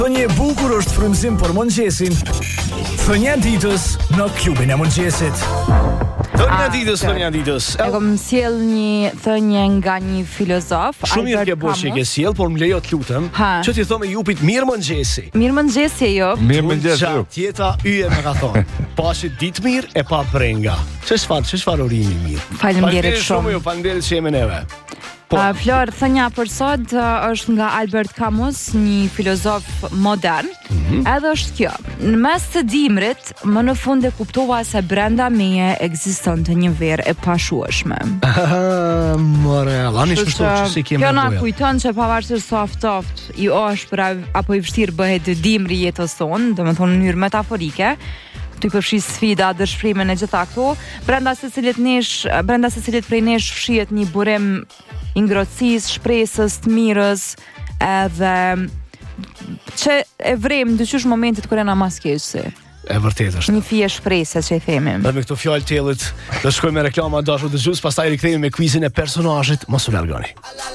Thënie e bukur është frymëzim për mëngjesin. Thënia e ditës në klubin e mëngjesit. Thënia e ditës. E kom sjell një thënie nga një filozof. Shumë mirë ke bosh që ke sjell, por më lejo të lutem që ti thome jupit mirëmëngjesi. Mirëmëngjesi jo. Mirëmëngjes. Tjeta yje më ka thonë. Pashit ditë mirë e pa prenga. Ç'është urimi mirë. Faleminderit shumë. Faleminderit që jemi neve. Flor, thënia për sot është nga Albert Camus, një filozof modern. Edhe është kjo: në mes të dimrit, më në fund e kuptova se brenda meje ekzistonte një verë e pashueshme. Morella, kështu që si kemi. Kjo na kujton që pavarësisht sa ftoft i ashpër apo i vështirë bëhet dimri jetës tonë, domethënë në mënyrë metaforike, të i përfshi sfida, dëshpërimin e gjitha këto, brenda secilit prej nesh fshihet një burim i ngrohtësisë, shpresës, të mirës, edhe që e vrem dyqysh momentit kur jena mas keqsi. E vërtet është. Një fije shpresë që i themi. Dhe me këto fjalë të jellit, do shkojmë me reklama dashur dëgjues, pastaj rikthehemi me quizin e personazhit, mos u largoni.